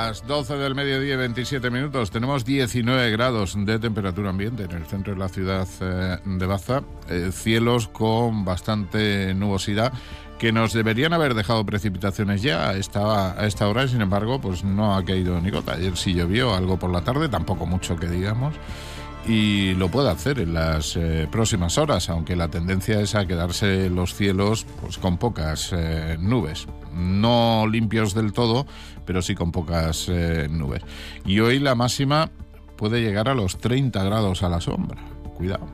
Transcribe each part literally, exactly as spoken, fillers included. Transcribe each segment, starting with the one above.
Las doce del mediodía y veintisiete minutos. Tenemos diecinueve grados de temperatura ambiente en el centro de la ciudad eh, de Baza. Eh, cielos con bastante nubosidad que nos deberían haber dejado precipitaciones ya a esta, a esta hora. Sin embargo, pues no ha caído ni gota. Ayer sí llovió algo por la tarde, tampoco mucho que digamos. Y lo puede hacer en las eh, próximas horas, aunque la tendencia es a quedarse los cielos pues con pocas eh, nubes. No limpios del todo, pero sí con pocas eh, nubes. Y hoy la máxima puede llegar a los treinta grados a la sombra. Cuidado.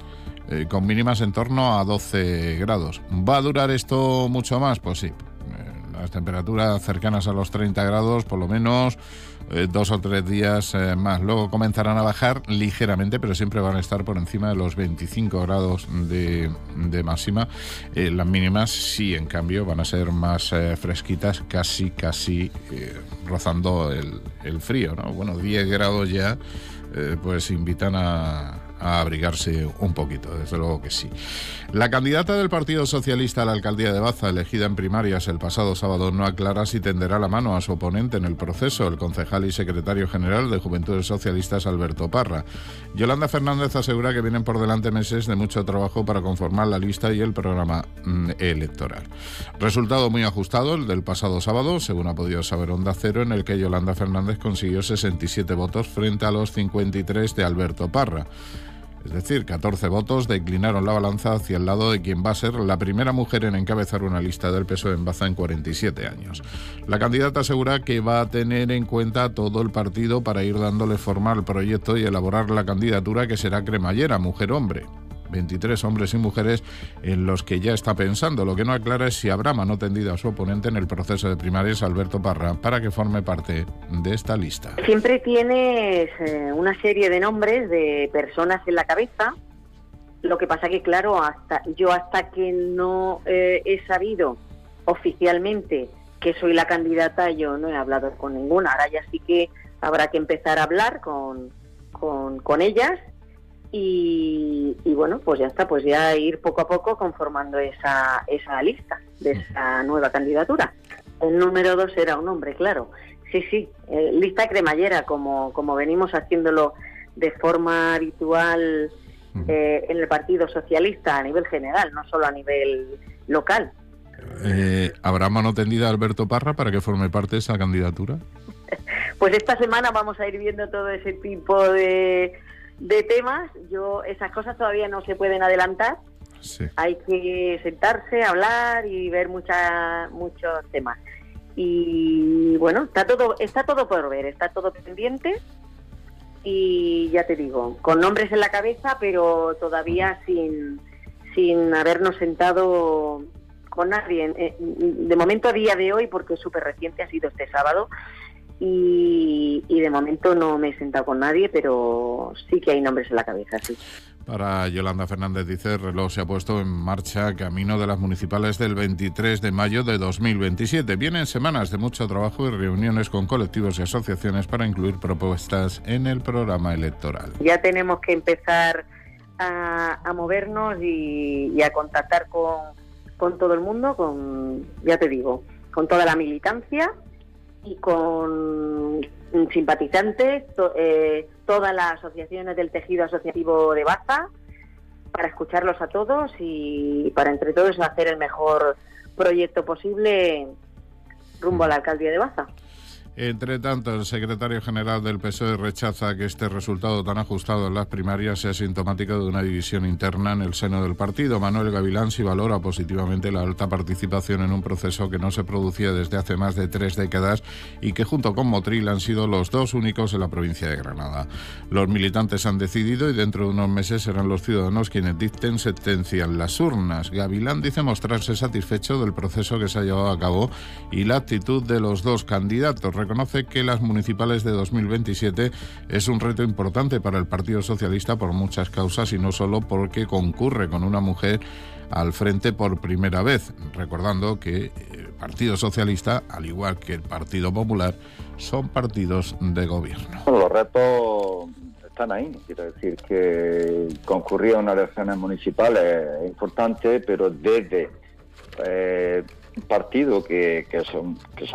Eh, con mínimas en torno a doce grados. ¿Va a durar esto mucho más? Pues sí. Eh, las temperaturas cercanas a los treinta grados, por lo menos eh, dos o tres días eh, más. Luego comenzarán a bajar ligeramente, pero siempre van a estar por encima de los veinticinco grados de, de máxima. Eh, las mínimas sí, en cambio, van a ser más eh, fresquitas, casi, casi eh, rozando el, el frío, ¿no? Bueno, diez grados ya, eh, pues invitan a... a abrigarse un poquito, desde luego que sí. La candidata del Partido Socialista a la alcaldía de Baza, elegida en primarias el pasado sábado, no aclara si tenderá la mano a su oponente en el proceso, el concejal y secretario general de Juventudes Socialistas, Alberto Parra. Yolanda Fernández asegura que vienen por delante meses de mucho trabajo para conformar la lista y el programa mm, electoral. Resultado muy ajustado el del pasado sábado, según ha podido saber Onda Cero, en el que Yolanda Fernández consiguió sesenta y siete votos frente a los cincuenta y tres de Alberto Parra. Es decir, catorce votos declinaron la balanza hacia el lado de quien va a ser la primera mujer en encabezar una lista del P S O E en Baza en cuarenta y siete años. La candidata asegura que va a tener en cuenta todo el partido para ir dándole forma al proyecto y elaborar la candidatura que será cremallera, mujer-hombre. veintitrés hombres y mujeres en los que ya está pensando. Lo que no aclara es si habrá mano tendida a su oponente en el proceso de primarias, Alberto Parra, para que forme parte de esta lista. Siempre tienes eh, una serie de nombres de personas en la cabeza. Lo que pasa que, claro, hasta yo hasta que no eh, he sabido oficialmente que soy la candidata, yo no he hablado con ninguna. Ahora ya sí que habrá que empezar a hablar con, con, con ellas. Y, y bueno, pues ya está, pues ya ir poco a poco conformando esa, esa lista de esa nueva candidatura. El número dos será un hombre, claro. Sí, sí, eh, lista cremallera, como, como venimos haciéndolo de forma habitual eh, en el Partido Socialista a nivel general, no solo a nivel local. Eh, ¿Habrá mano tendida a Alberto Parra para que forme parte de esa candidatura? Pues esta semana vamos a ir viendo todo ese tipo de... de temas. Yo esas cosas todavía no se pueden adelantar. Sí. Hay que sentarse, hablar y ver mucha, muchos temas. Y bueno, está todo está todo por ver, está todo pendiente. Y ya te digo, con nombres en la cabeza, pero todavía sin sin habernos sentado con nadie. De momento, a día de hoy, porque es súper reciente, ha sido este sábado. Y, y de momento no me he sentado con nadie, pero sí que hay nombres en la cabeza, sí. Para Yolanda Fernández, dice, el reloj se ha puesto en marcha camino de las municipales del veintitrés de mayo de dos mil veintisiete. Vienen semanas de mucho trabajo y reuniones con colectivos y asociaciones para incluir propuestas en el programa electoral. Ya tenemos que empezar a, a movernos y, y a contactar con, con todo el mundo, con, ya te digo, con toda la militancia y con simpatizantes, to, eh, todas las asociaciones del tejido asociativo de Baza, para escucharlos a todos y para entre todos hacer el mejor proyecto posible rumbo a la alcaldía de Baza. Entre tanto, el secretario general del P S O E rechaza que este resultado tan ajustado en las primarias sea sintomático de una división interna en el seno del partido. Manuel Gavilán sí valora positivamente la alta participación en un proceso que no se producía desde hace más de tres décadas y que junto con Motril han sido los dos únicos en la provincia de Granada. Los militantes han decidido y dentro de unos meses serán los ciudadanos quienes dicten sentencia en las urnas. Gavilán dice mostrarse satisfecho del proceso que se ha llevado a cabo y la actitud de los dos candidatos. Reconoce que las municipales de dos mil veintisiete es un reto importante para el Partido Socialista por muchas causas y no solo porque concurre con una mujer al frente por primera vez, recordando que el Partido Socialista, al igual que el Partido Popular, son partidos de gobierno. Bueno, los retos están ahí, quiero decir que concurrir a unas elecciones municipales es importante, pero desde eh, un partido que, que son que son